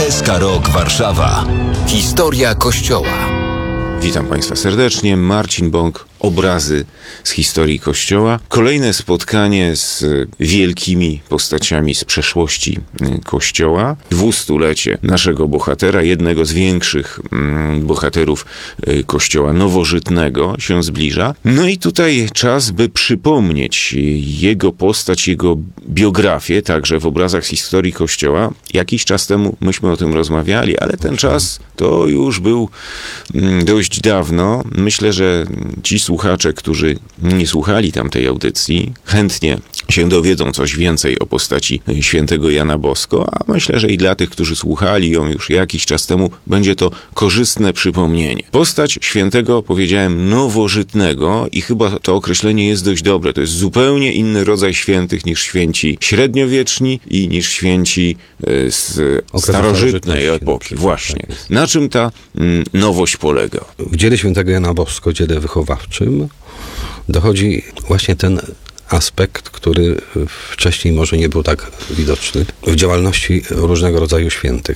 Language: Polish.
SK Rok Warszawa. Historia Kościoła. Witam Państwa serdecznie. Marcin Bąk, obrazy z historii Kościoła. Kolejne spotkanie z wielkimi postaciami z przeszłości Kościoła. 200-lecie naszego bohatera, jednego z większych bohaterów Kościoła nowożytnego się zbliża. No i tutaj czas, by przypomnieć jego postać, jego biografię, także w obrazach z historii Kościoła. Jakiś czas temu myśmy o tym rozmawiali, ale ten czas to już był dość dawno. Myślę, że ci słuchacze, którzy nie słuchali tamtej audycji, chętnie się dowiedzą coś więcej o postaci świętego Jana Bosko, a myślę, że i dla tych, którzy słuchali ją już jakiś czas temu, będzie to korzystne przypomnienie. Postać świętego, powiedziałem, nowożytnego i chyba to określenie jest dość dobre. To jest zupełnie inny rodzaj świętych niż święci średniowieczni i niż święci z starożytnej epoki. Właśnie. Na czym ta nowość polega? W dziele świętego Jana Bosko, dziele wychowawczym, dochodzi właśnie ten aspekt, który wcześniej może nie był tak widoczny w działalności różnego rodzaju świętych.